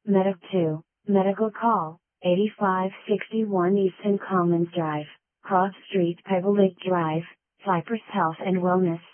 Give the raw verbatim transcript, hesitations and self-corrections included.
Medic two, Medical Call, eighty-five sixty-one Easton Commons Drive, Cross Street, Pebble Lake Drive, Cypress Health and Wellness.